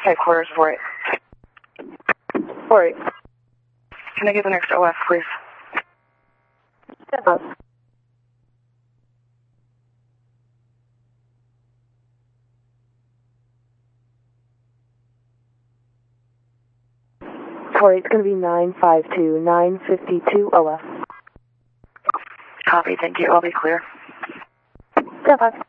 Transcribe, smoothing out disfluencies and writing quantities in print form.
quarters, 48. 48. Can I get the next OF, please? Step up. It's going to be 952, 952 OF. Copy, thank you. I'll be clear. Step up.